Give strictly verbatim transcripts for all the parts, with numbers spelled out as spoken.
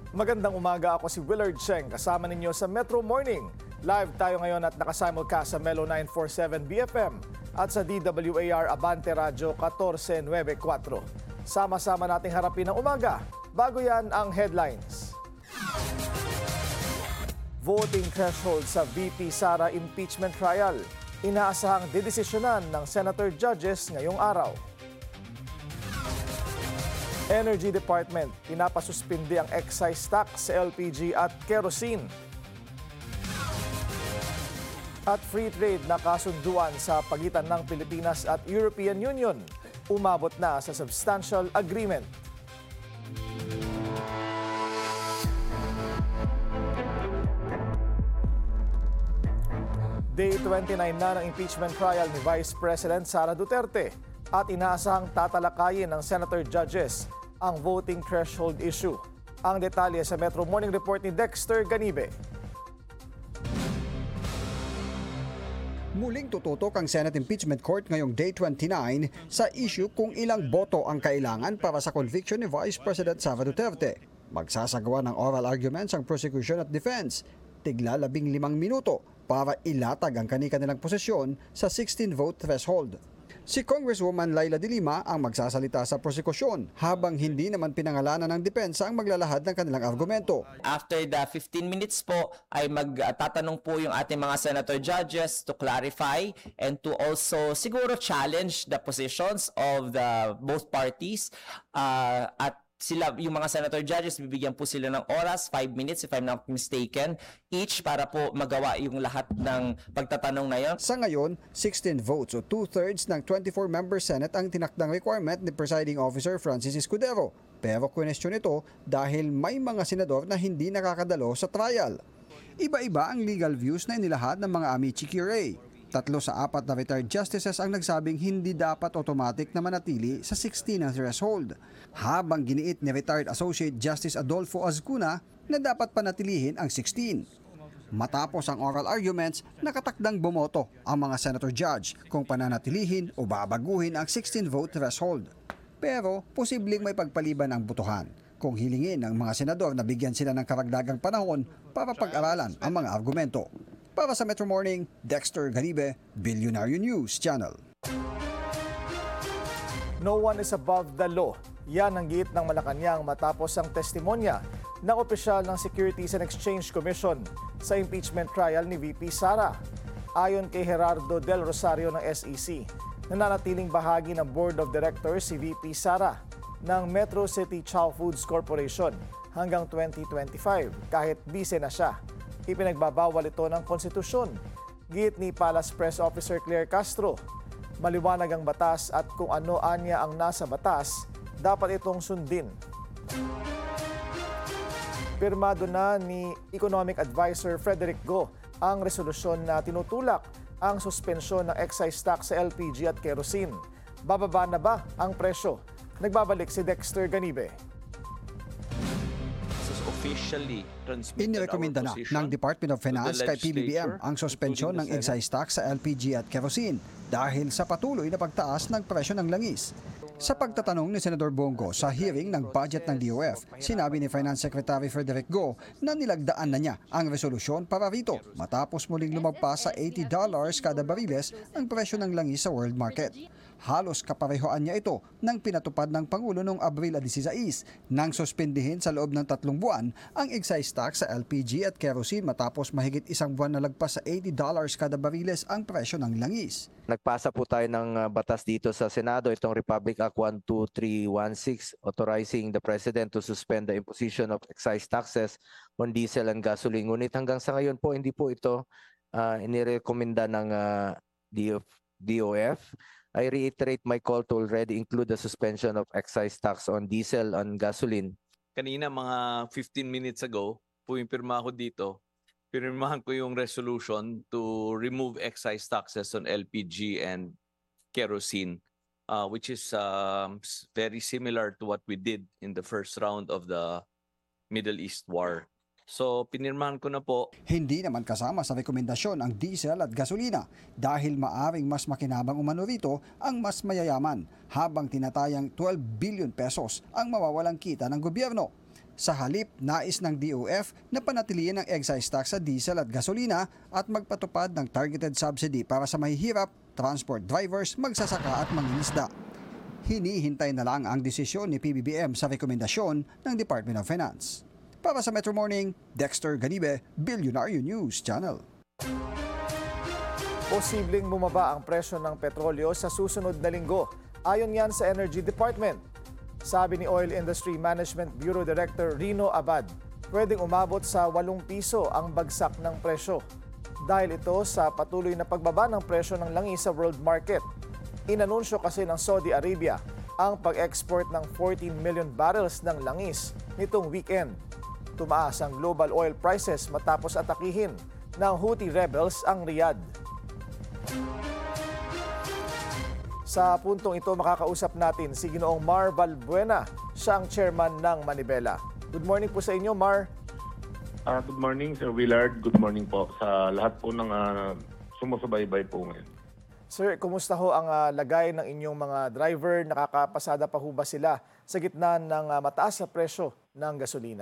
Magandang umaga, ako si Willard Cheng, kasama ninyo sa Metro Morning. Live tayo ngayon at nakasimulcast sa Melo nine forty-seven B F M at sa D W A R Abante Radio fourteen ninety-four. Sama-sama nating harapin ang umaga. Bago yan ang headlines. Voting threshold sa V P Sara impeachment trial. Inaasahang didesisyonan ng Senator Judges ngayong araw. Energy Department, pinapasuspindi ang excise tax sa L P G at kerosene. At free trade na kasunduan sa pagitan ng Pilipinas at European Union, umabot na sa substantial agreement. Day twenty-nine na ng impeachment trial ni Vice President Sara Duterte at inaasahang tatalakayin ng Senator Judges ang voting threshold issue. Ang detalye sa Metro Morning Report ni Dexter Ganibe. Muling tututok ang Senate Impeachment Court ngayong Day twenty-nine sa issue kung ilang boto ang kailangan para sa conviction ni Vice President Sara Duterte. Magsasagawa ng oral arguments ang prosecution at defense, tigla labing limang minuto para ilatag ang kani-kanilang posisyon sa sixteen vote threshold. Si Congresswoman Laila De Lima ang magsasalita sa prosekusyon habang hindi naman pinangalanan ng depensa ang maglalahad ng kanilang argumento. After the fifteen minutes po ay magtatanong po yung ating mga senator judges to clarify and to also siguro challenge the positions of the both parties uh, at sila, yung mga senator judges, bibigyan po sila ng oras, five minutes if I'm not mistaken, each para po magawa yung lahat ng pagtatanong na yon. Sa ngayon, sixteen votes o two-thirds ng twenty-four member Senate ang tinakdang requirement ni Presiding Officer Francis Escudero. Pero question ito dahil may mga senador na hindi nakakadalo sa trial. Iba-iba ang legal views na inilahad ng mga amici curiae. Tatlo sa apat na retired justices ang nagsabing hindi dapat automatic na manatili sa sixteen ang threshold. Habang giniit ni retired Associate Justice Adolfo Azcuna na dapat panatilihin ang sixteen. Matapos ang oral arguments, nakatakdang bumoto ang mga senator judge kung pananatilihin o babaguhin ang sixteen vote threshold. Pero posibleng may pagpaliban ang botohan kung hilingin ng mga senador na bigyan sila ng karagdagang panahon para pag-aralan ang mga argumento. Para sa Metro Morning, Dexter Ganibe, Billionaire News Channel. No one is above the law. Yan ang giit ng Malacanang matapos ang testimonya ng opisyal ng Securities and Exchange Commission sa impeachment trial ni V P Sara. Ayon kay Gerardo Del Rosario ng S E C, nananatiling bahagi ng Board of Directors si V P Sara ng Metro City Chow Foods Corporation hanggang twenty twenty-five kahit bise na siya. Ipinagbabawal ito ng konstitusyon. Giit ni Palace Press Officer Claire Castro, maliwanag ang batas at kung ano anya ang nasa batas, dapat itong sundin. Pirmado na ni Economic Advisor Frederick Go ang resolusyon na tinutulak ang suspensyon ng excise tax sa L P G at kerosene. Bababa na ba ang presyo? Nagbabalik si Dexter Ganibe. Inirekomenda na ng Department of Finance kay P B B M ang suspensyon ng excise tax sa L P G at kerosene dahil sa patuloy na pagtaas ng presyo ng langis. Sa pagtatanong ni Senador Bongo sa hearing ng budget ng D O F, sinabi ni Finance Secretary Frederick Go na nilagdaan na niya ang resolusyon para rito matapos muling lumagpas sa eighty dollars kada bariles ang presyo ng langis sa world market. Halos kaparehoan niya ito ng pinatupad ng Pangulo noong Abril sixteen nang suspendihin sa loob ng tatlong buwan ang excise tax sa L P G at kerosene matapos mahigit isang buwan na lagpas sa eighty dollars kada bariles ang presyo ng langis. Nagpasa po tayo ng batas dito sa Senado, itong Republic Act one two three one six, authorizing the President to suspend the imposition of excise taxes on diesel and gasoline. Ngunit hanggang sa ngayon po, hindi po ito uh, inirekomenda ng uh, D O F. I reiterate my call to already include the suspension of excise tax on diesel and gasoline. Kanina mga fifteen minutes ago, pumimpirma ako dito. Pirmahan ko yung resolution to remove excise taxes on L P G and kerosene, uh, which is um, very similar to what we did in the first round of the Middle East war. So pinirmahan ko na po. Hindi naman kasama sa rekomendasyon ang diesel at gasolina dahil maaring mas makinabang umano rito ang mas mayayaman habang tinatayang twelve billion pesos ang mawawalang kita ng gobyerno. Sa halip, nais ng D O F na panatilihin ang excise tax sa diesel at gasolina at magpatupad ng targeted subsidy para sa mahihirap, transport drivers, magsasaka at mangingisda. Hinihintay na lang ang desisyon ni P B B M sa rekomendasyon ng Department of Finance. Para sa Metro Morning, Dexter Ganibe, Billionaire News Channel. Posibleng bumaba ang presyo ng petrolyo sa susunod na linggo. Ayon yan sa Energy Department. Sabi ni Oil Industry Management Bureau Director Rino Abad, pwedeng umabot sa walong piso ang bagsak ng presyo. Dahil ito sa patuloy na pagbaba ng presyo ng langis sa world market. Inanunsyo kasi ng Saudi Arabia ang pag-export ng fourteen million barrels ng langis nitong weekend. Tumaas ang global oil prices matapos atakihin ng Houthi rebels ang Riyadh. Sa puntong ito, makakausap natin si Ginoong Mar Balbuena, siya ang chairman ng Manibela. Good morning po sa inyo, Mar. Ah, good morning, Sir Willard. Good morning po sa lahat po ng uh, sumusubaybay po ngayon. Sir, kumusta ho ang uh, lagay ng inyong mga driver? Nakakapasada pa ho ba sila sa gitna ng uh, mataas na presyo ng gasolina?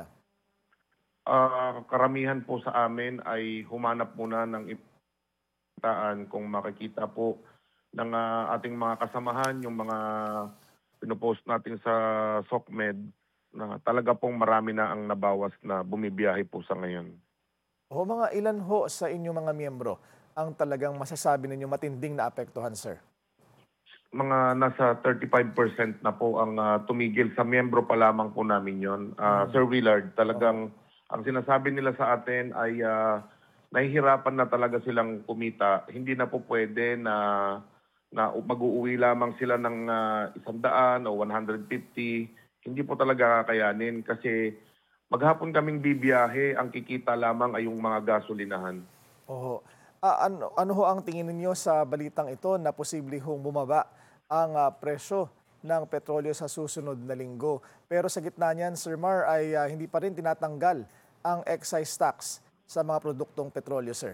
Ah, karamihan po sa amin ay humanap muna ng itaan kung makikita po ng ah, ating mga kasamahan, yung mga pinopost natin sa SOCMED na talaga pong marami na ang nabawas na bumibiyahe po sa ngayon. O mga ilan ho sa inyong mga miyembro ang talagang masasabi ninyo matinding naapektuhan, sir? Mga nasa thirty-five percent na po ang ah, tumigil sa miyembro pa lamang po namin yon. Ah, Sir Willard, talagang ang sinasabi nila sa atin ay ah, nahihirapan na talaga silang kumita. Hindi na po pwede na na mag-uuwi lamang sila ng uh, isang daan o one hundred fifty. Hindi po talaga kakayanin kasi maghapon kaming bibiyahe, ang kikita lamang ay yung mga gasolinahan. Oho. Ah, ano, ano ho ang tingin ninyo sa balitang ito na posible hong bumaba ang ah, presyo ng petrolyo sa susunod na linggo? Pero sa gitna niyan, Sir Mar, ay ah, hindi pa rin tinatanggal ang excise tax sa mga produktong petrolyo, sir.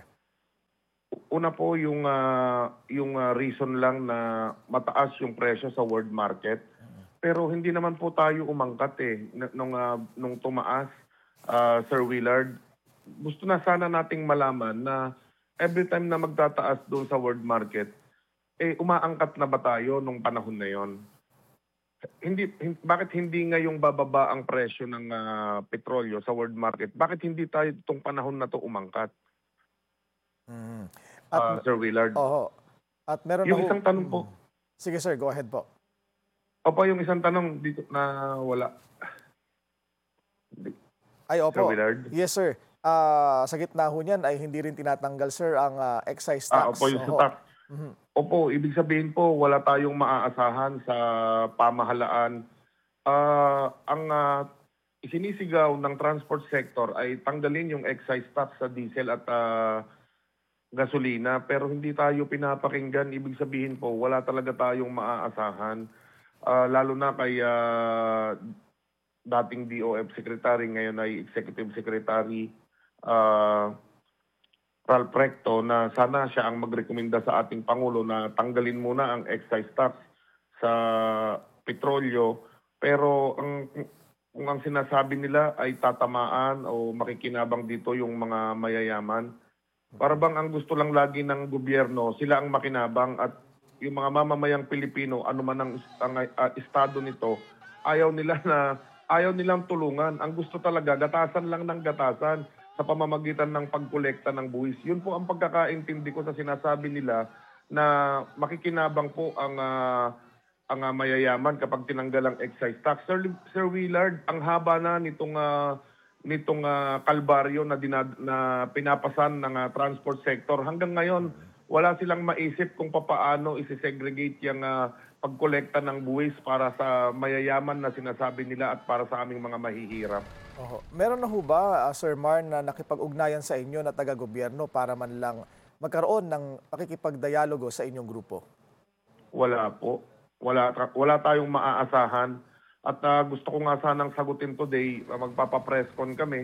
Una po yung ah, yung ah, reason lang na mataas yung presyo sa world market. Pero hindi naman po tayo umangkat eh N- nung ah, nung tumaas, ah, Sir Willard. Gusto na sana nating malaman na every time na magtataas doon sa world market, eh umaangkat na ba tayo nung panahon na yon? Hindi, hin- bakit hindi ngayong bababa ang presyo ng ah, petrolyo sa world market? Bakit hindi tayo itong panahon na to umangkat? Mhm. Ah, At, Sir Willard. oho. At meron Yung na ho- isang tanong po. Mm. Sige, sir, go ahead po. Opo, yung isang tanong dito na wala. Ay, Sir opo. Willard. Yes, sir. Ah, sa gitna ho niyan ay hindi rin tinatanggal, sir, ang ah, excise tax. Ah, opo, yung Oho. sa tax. Mhm. Opo, ibig sabihin po, wala tayong maaasahan sa pamahalaan. Ah, ang ah, isinisigaw ng transport sector ay tanggalin yung excise tax sa diesel at ah, gasolina, pero hindi tayo pinapakinggan. Ibig sabihin po, wala talaga tayong maaasahan. Ah, lalo na kay ah, dating D O F Secretary, ngayon ay Executive Secretary ah, Ralph Recto, na sana siya ang magrekomenda sa ating Pangulo na tanggalin muna ang excise tax sa petrolyo. Pero ang, kung ang sinasabi nila ay tatamaan o makikinabang dito yung mga mayayaman, para bang ang gusto lang lagi ng gobyerno, sila ang makinabang at yung mga mamamayang Pilipino, ano man ang, ang ah, estado nito, ayaw nila na ayaw nilang tulungan. Ang gusto talaga, gatasan lang ng gatasan sa pamamagitan ng pagkolekta ng buwis. Yun po ang pagkakaintindi ko sa sinasabi nila na makikinabang po ang ah, ang ah, mayayaman kapag tinanggal ang excise tax. Sir, Sir Willard, ang haba na nitong ah, nitong ah, kalbaryo na, dinad, na pinapasan ng ah, transport sector. Hanggang ngayon, wala silang maisip kung papaano isi-segregate yung ah, pagkolekta ng buwis para sa mayayaman na sinasabi nila at para sa aming mga mahihirap. Oho. Meron na ho ba, ah, Sir Mar, na nakipag-ugnayan sa inyo na taga-gobyerno para man lang magkaroon ng pakikipagdialogo sa inyong grupo? Wala po. Wala, wala tayong maaasahan. At ah, gusto ko nga sanang sagutin today, ah, magpapa-press con kami.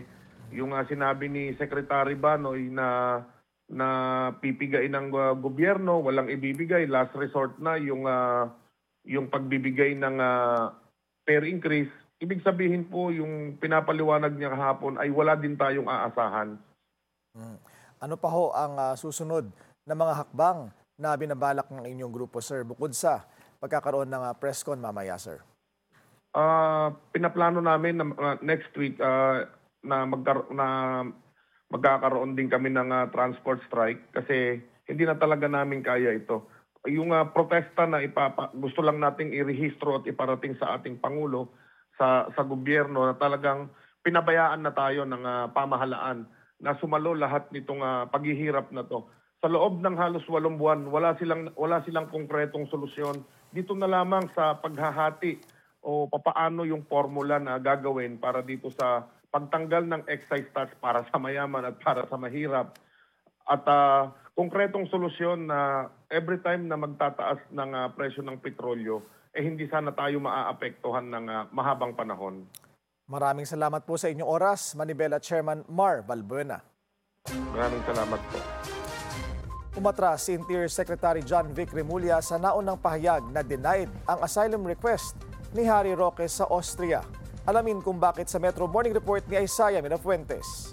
Yung ah, sinabi ni Secretary Banoy na na pipigain ng ah, gobyerno, walang ibibigay, last resort na yung ah, yung pagbibigay ng ah, fare increase. Ibig sabihin po yung pinapaliwanag niya kahapon ay wala din tayong aasahan. Ano pa ho ang ah, susunod na mga hakbang na binabalak ng inyong grupo, sir, bukod sa pagkakaroon ng ah, press con mamaya, sir? Ah, pinaplano namin na ah, next week ah, na magkar- na magkakaroon din kami ng ah, transport strike kasi hindi na talaga namin kaya ito. Yung ah, protesta na ipapa gusto lang nating irehistro at iparating sa ating pangulo sa sa gobyerno na talagang pinabayaan na tayo ng ah, pamahalaan na sumalo lahat nitong ah, paghihirap na to. Sa loob ng halos walong buwan, wala silang wala silang konkretong solusyon. Dito na lamang sa paghahati o papaano yung formula na gagawin para dito sa pagtanggal ng excise tax para sa mayaman at para sa mahirap. At ah, konkretong solusyon na every time na magtataas ng ah, presyo ng petrolyo, eh hindi sana tayo maaapektuhan ng ah, mahabang panahon. Maraming salamat po sa inyong oras, Manibela Chairman Mar Balbuena. Maraming salamat po. Umatras si Interior Secretary John Vic Remulla sa naunang pahayag na denied ang asylum request ni Harry Roque sa Austria. Alamin kung bakit sa Metro Morning Report ni Isaiah Mirafuentes.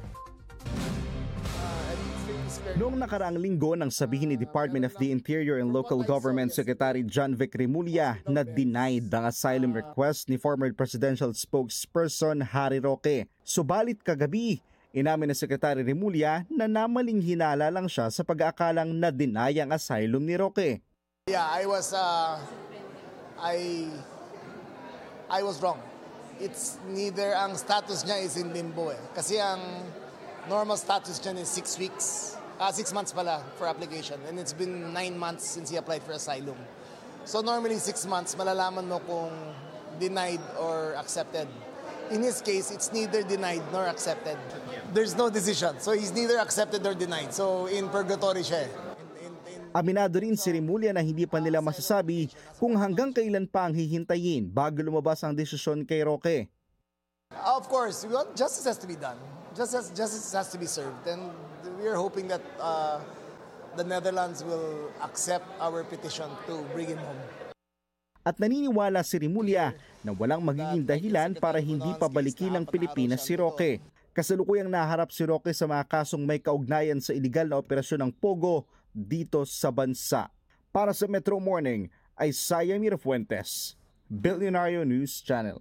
Noong nakaraang linggo nang sabihin ni Department of the Interior and Local Government Secretary John Vic Remulla na denied ang asylum request ni former presidential spokesperson Harry Roque. Subalit kagabi, inamin ni Secretary Remulla na namaling hinala lang siya sa pag-aakalang na-deny ang asylum ni Roque. Yeah, I was uh, I I was wrong. It's neither ang status niya is in limbo eh. Kasi ang normal status niya is six weeks. Ah, six months pala for application. And it's been nine months since he applied for asylum. So normally six months, malalaman mo kung denied or accepted. In his case, it's neither denied nor accepted. There's no decision. So he's neither accepted or denied. So in purgatory siya. In, in, in, Aminado rin si Remulla na hindi pa nila masasabi kung hanggang kailan pa ang hihintayin bago lumabas ang desisyon kay Roque. Of course, we want, justice has to be done. Justice, justice has to be served. And we are hoping that uh, the Netherlands will accept our petition to bring him home. At naniniwala si Remulla na walang magiging dahilan para hindi pabalikin ng Pilipinas si Roque. Kasalukuyang naharap si Roque sa mga kasong may kaugnayan sa iligal na operasyon ng Pogo dito sa bansa. Para sa Metro Morning, Isaiah Mirafuentes, Billionario News Channel.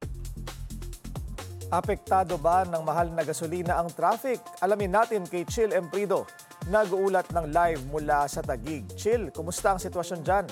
Apektado ba ng mahal na gasolina ang traffic? Alamin natin kay Chill Emprido. Nag-uulat ng live mula sa Taguig. Chill, kumusta ang sitwasyon dyan?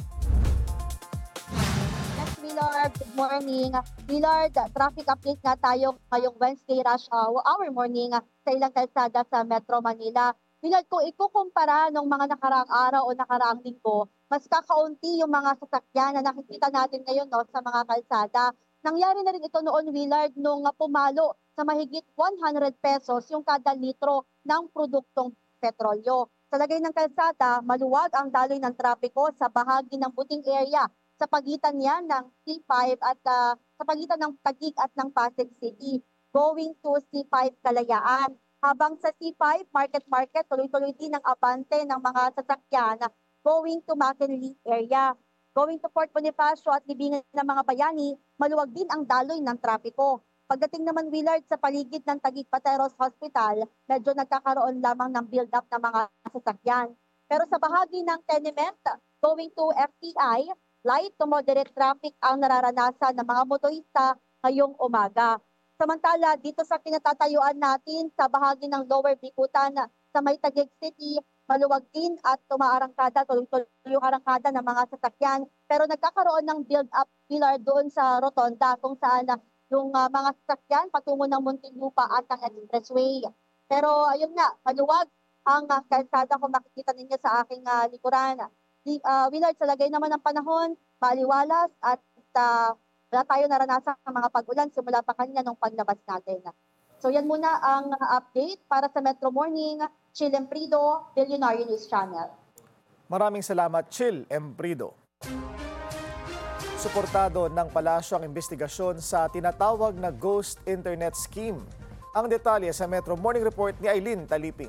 Yes, Millard, good morning. Millard, traffic update nga tayo ngayong Wednesday rush hour, hour morning sa ilang kalsada sa Metro Manila. Millard, kung ikukumpara ng mga nakaraang araw o nakaraang linggo, mas kakaunti yung mga sasakyan na nakikita natin ngayon no, sa mga kalsada. Nangyari na rin ito noon, Willard, nung pumalo sa mahigit one hundred pesos yung kada litro ng produktong petrolyo. Sa lagay ng kalsada, maluwag ang daloy ng trapiko sa bahagi ng Buting area sa pagitan niya ng C five at uh, sa pagitan ng Taguig at ng Pasig City going to C five Kalayaan. Habang sa C five Market Market, tuloy-tuloy din ang abante ng mga sasakyan going to McKinley area. Going to Port Bonifacio at libingan ng mga bayani, maluwag din ang daloy ng trapiko. Pagdating naman, Willard, sa paligid ng Taguig Pateros Hospital, medyo nagkakaroon lamang ng build-up ng mga sasakyan. Pero sa bahagi ng tenement, going to F T I, light to moderate traffic ang nararanasan ng mga motorista ngayong umaga. Samantala, dito sa kinatatayuan natin sa bahagi ng Lower Bikutan sa may Taguig City, maluwag din at tumaarangkada, tuloy-tuloy yung arangkada ng mga sasakyan. Pero nagkakaroon ng build-up pillar doon sa Rotonda kung saan yung uh, mga sasakyan patungo ng Muntinlupa at ang expressway. Pero ayun nga, maluwag ang uh, kalsada kung makikita ninyo sa aking uh, likuran. Di, uh, Willard, sa lagay naman ng panahon, maliwalas at uh, wala tayo naranasan ng mga pag-ulan simula pa kanina nung paglabas natin. So yan muna ang update para sa Metro Morning. Chill Emprido, Billionario News Channel. Maraming salamat, Chill Emprido. Suportado ng palasyo ang investigasyon sa tinatawag na Ghost Internet Scheme. Ang detalye sa Metro Morning Report ni Aileen Taliping.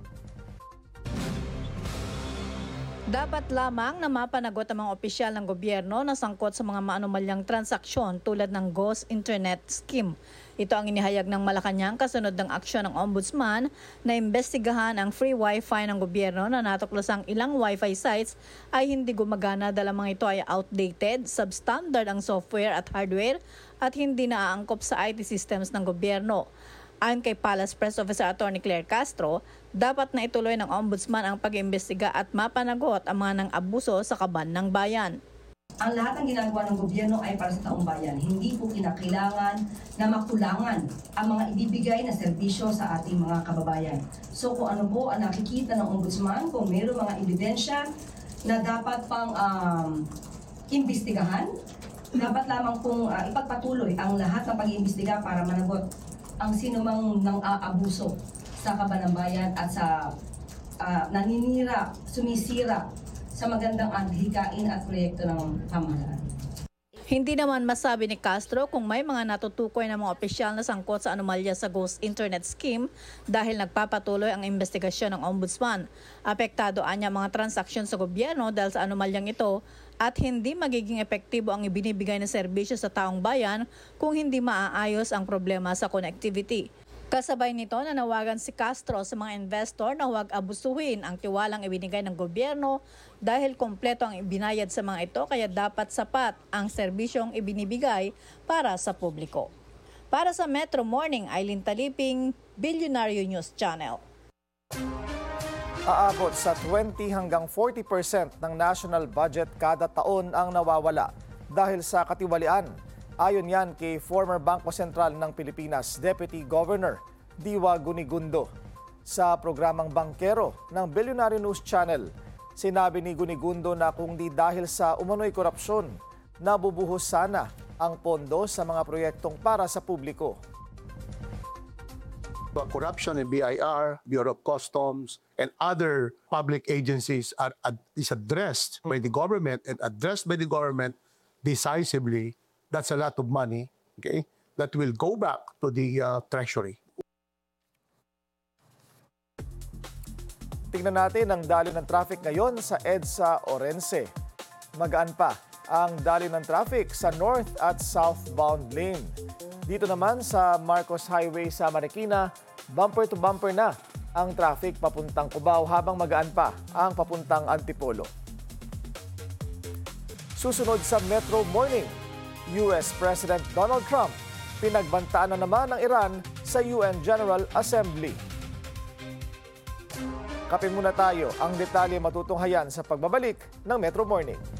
Dapat lamang na mapanagot ang mga opisyal ng gobyerno na sangkot sa mga maanumalyang transaksyon tulad ng Ghost Internet Scheme. Ito ang inihayag ng Malacanang kasunod ng aksyon ng Ombudsman na imbestigahan ang free wifi ng gobyerno na natuklasang ilang wifi sites ay hindi gumagana dahil ang mga ito ay outdated, substandard ang software at hardware at hindi naaangkop sa I T systems ng gobyerno. Ayon kay Palace Press Officer Attorney Claire Castro, dapat na ituloy ng Ombudsman ang pag-iimbestiga at mapanagot ang mga nang abuso sa kaban ng bayan. Ang lahat ng ginagawa ng gobyerno ay para sa taong bayan. Hindi po kinakailangan na makulangan ang mga ibibigay na serbisyo sa ating mga kababayan. So kung ano po ang nakikita ng Ombudsman, kung mayroong mga ebidensya na dapat pang um, imbestigahan, dapat lamang pong uh, ipagpatuloy ang lahat ng pag-iimbestiga para managot ang sino mang nang aabuso sa kaban ng bayan at sa uh, naninira, sumisira sa magandang adhikain at proyekto ng pamahalaan. Hindi naman masabi ni Castro kung may mga natutukoy na mga opisyal na sangkot sa anomalya sa Ghost Internet Scheme dahil nagpapatuloy ang investigasyon ng Ombudsman. Apektado anya mga transaksyon sa gobyerno dahil sa anomalyang ito at hindi magiging epektibo ang ibinibigay na serbisyo sa taong bayan kung hindi maaayos ang problema sa connectivity. Kasabay nito, nanawagan si Castro sa mga investor na huwag abusuhin ang tiwalang ibinigay ng gobyerno dahil kompleto ang ibinayad sa mga ito kaya dapat sapat ang serbisyong ibinibigay para sa publiko. Para sa Metro Morning, Aileen Taliping, Billionario News Channel. Aabot sa twenty hanggang forty percent ng national budget kada taon ang nawawala dahil sa katiwalian. Ayon yan kay former Bangko Sentral ng Pilipinas Deputy Governor Diwa Gunigundo. Sa programang Bangkero ng Billionaire News Channel, sinabi ni Gunigundo na kung di dahil sa umano'y korupsyon, nabubuhos sana ang pondo sa mga proyektong para sa publiko. Corruption in B I R, Bureau of Customs, and other public agencies are ad- is addressed by the government and addressed by the government decisively. That's a lot of money, okay, that will go back to the uh, treasury. Tingnan natin ang daloy ng traffic ngayon sa EDSA Orense. Magaan pa ang daloy ng traffic sa north at southbound lane. Dito naman sa Marcos Highway sa Marikina, bumper to bumper na ang traffic papuntang Cubao habang magaan pa ang papuntang Antipolo. Susunod sa Metro Morning, U S President Donald Trump pinagbantaan na naman ng Iran sa U N General Assembly. Kapin muna tayo ang detalye matutunghayan sa pagbabalik ng Metro Morning.